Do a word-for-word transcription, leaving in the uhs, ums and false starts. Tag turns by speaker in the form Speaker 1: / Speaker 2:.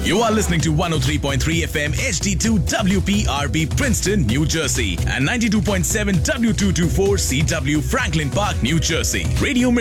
Speaker 1: You are listening to one oh three point three F M H D two W P R B Princeton, New Jersey and ninety-two point seven W two twenty-four C W Franklin Park, New Jersey. Radio